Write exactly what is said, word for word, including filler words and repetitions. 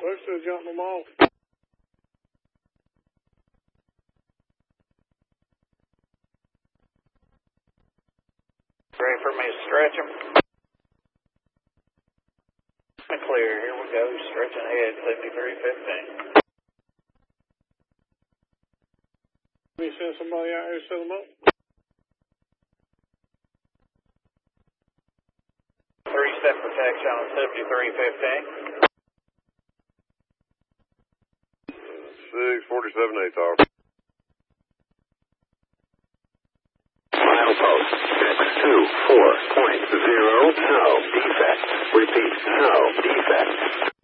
Looks to have jumped them off. Ready for me to stretch them? Clear, here we go, stretching ahead, seventy-three fifteen. Let me send somebody out here to set them up. Three-step protection on seventy-three fifteen. six forty-seven eight hour. Milepost six two four point zero, no defect. Repeat, no defect.